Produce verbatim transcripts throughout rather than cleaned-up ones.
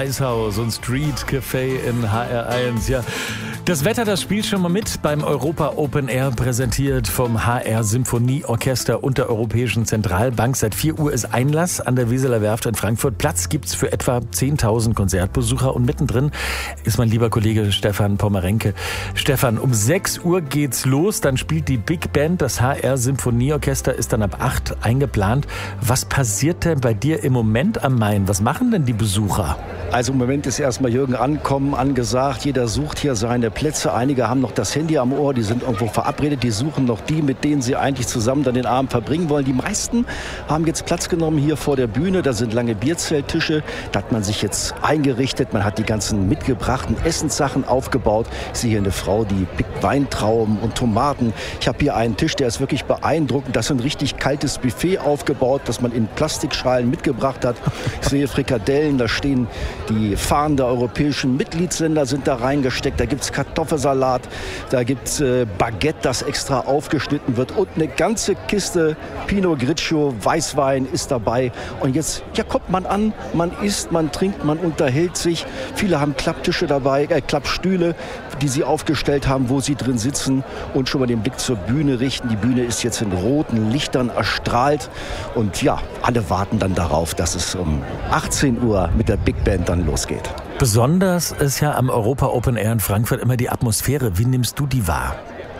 Eishaus und Street Café in H R eins. Ja, das Wetter, das spielt schon mal mit beim Europa Open Air, präsentiert vom H R Symphonieorchester und der Europäischen Zentralbank. Seit vier Uhr ist Einlass an der Weseler Werft in Frankfurt. Platz gibt's für etwa zehntausend Konzertbesucher und mittendrin ist mein lieber Kollege Stefan Pommerenke. Stefan, um sechs Uhr geht's los, dann spielt die Big Band. Das H R Symphonieorchester ist dann ab acht eingeplant. Was passiert denn bei dir im Moment am Main? Was machen denn die Besucher? Also im Moment ist erstmal Jürgen Ankommen angesagt. Jeder sucht hier seine Plätze. Einige haben noch das Handy am Ohr, die sind irgendwo verabredet. Die suchen noch die, mit denen sie eigentlich zusammen dann den Abend verbringen wollen. Die meisten haben jetzt Platz genommen hier vor der Bühne. Da sind lange Bierzelttische. Da hat man sich jetzt eingerichtet. Man hat die ganzen mitgebrachten Essenssachen aufgebaut. Ich sehe hier eine Frau, die pickt Weintrauben und Tomaten. Ich habe hier einen Tisch, der ist wirklich beeindruckend. Das ist ein richtig kaltes Buffet aufgebaut, das man in Plastikschalen mitgebracht hat. Ich sehe Frikadellen, da stehen die Fahnen der europäischen Mitgliedsländer sind da reingesteckt. Da gibt es Kartoffelsalat, da gibt es äh, Baguette, das extra aufgeschnitten wird und eine ganze Kiste Pinot Grigio, Weißwein ist dabei. Und jetzt ja, kommt man an, man isst, man trinkt, man unterhält sich. Viele haben Klapptische dabei, äh, Klappstühle, die sie aufgestellt haben, wo sie drin sitzen und schon mal den Blick zur Bühne richten. Die Bühne ist jetzt in roten Lichtern erstrahlt und ja, alle warten dann darauf, dass es um achtzehn Uhr mit der Big Band dann losgeht. Besonders ist ja am Europa Open Air in Frankfurt immer die Atmosphäre. Wie nimmst du die wahr?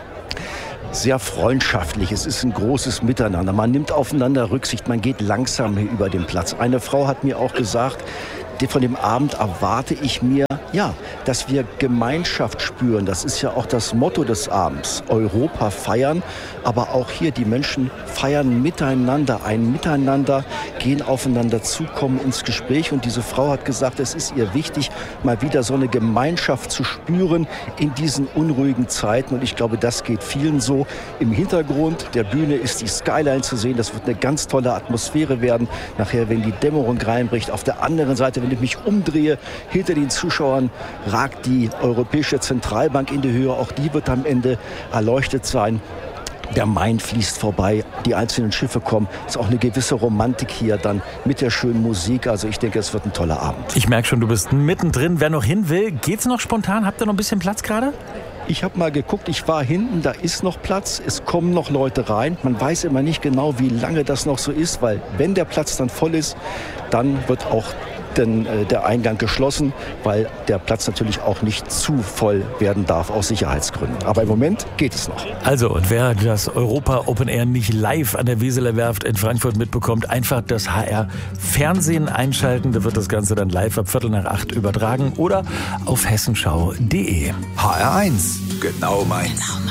Sehr freundschaftlich. Es ist ein großes Miteinander. Man nimmt aufeinander Rücksicht. Man geht langsam hier über den Platz. Eine Frau hat mir auch gesagt, von dem Abend erwarte ich mir, ja, dass wir Gemeinschaft spüren. Das ist ja auch das Motto des Abends. Europa feiern, aber auch hier die Menschen feiern miteinander, ein Miteinander, gehen aufeinander zu, kommen ins Gespräch. Und diese Frau hat gesagt, es ist ihr wichtig, mal wieder so eine Gemeinschaft zu spüren in diesen unruhigen Zeiten. Und ich glaube, das geht vielen so. Im Hintergrund der Bühne ist die Skyline zu sehen. Das wird eine ganz tolle Atmosphäre werden. Nachher, wenn die Dämmerung reinbricht. Auf der anderen Seite, wenn ich mich umdrehe, hinter den Zuschauern ragt die Europäische Zentralbank in die Höhe. Auch die wird am Ende erleuchtet sein. Der Main fließt vorbei, die einzelnen Schiffe kommen. Es ist auch eine gewisse Romantik hier dann mit der schönen Musik. Also ich denke, es wird ein toller Abend. Ich merke schon, du bist mittendrin. Wer noch hin will, geht's noch spontan? Habt ihr noch ein bisschen Platz gerade? Ich habe mal geguckt, ich war hinten, da ist noch Platz, es kommen noch Leute rein. Man weiß immer nicht genau, wie lange das noch so ist, weil wenn der Platz dann voll ist, dann wird auch denn, äh, der Eingang geschlossen, weil der Platz natürlich auch nicht zu voll werden darf aus Sicherheitsgründen. Aber im Moment geht es noch. Also, und wer das Europa Open Air nicht live an der Weseler Werft in Frankfurt mitbekommt, einfach das H R Fernsehen einschalten. Da wird das Ganze dann live ab Viertel nach acht übertragen oder auf hessenschau punkt de. H R eins, genau meins.